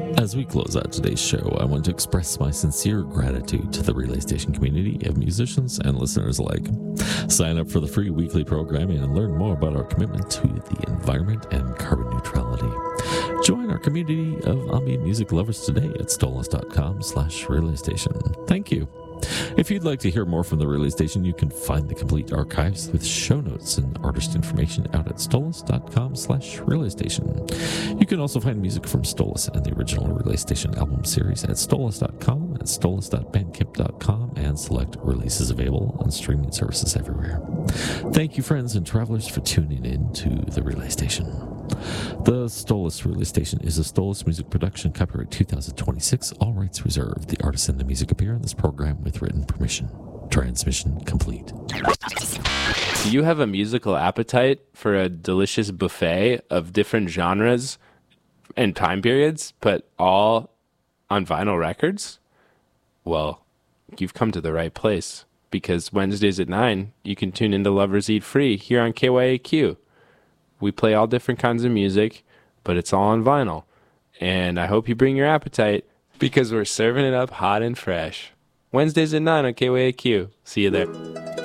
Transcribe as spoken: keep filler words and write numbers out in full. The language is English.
As we close out today's show, I want to express my sincere gratitude to the Relay Station community of musicians and listeners alike. Sign up for the free weekly programming and learn more about our commitment to the environment and carbon neutrality. Join our community of ambient music lovers today at stolas.com slash relay station. Thank you. If you'd like to hear more from the Relay Station, you can find the complete archives with show notes and artist information out at stolas.com slash relay station. You can also find music from Stolas and the original Relay Station album series at stolas dot com, at stolas dot bandcamp dot com, and select releases available on streaming services everywhere. Thank you, friends and travelers, for tuning in to the Relay Station. The Stolas Relay Station is a Stolas music production, copyright two thousand twenty-six, all rights reserved. The artists and the music appear in this program with written permission. Transmission complete. Do you have a musical appetite for a delicious buffet of different genres and time periods, but all on vinyl records? Well, you've come to the right place, because Wednesdays at nine, you can tune into Lovers Eat Free here on K Y A Q. We play all different kinds of music, but it's all on vinyl. And I hope you bring your appetite, because we're serving it up hot and fresh. Wednesdays at nine on K Y A Q. See you there.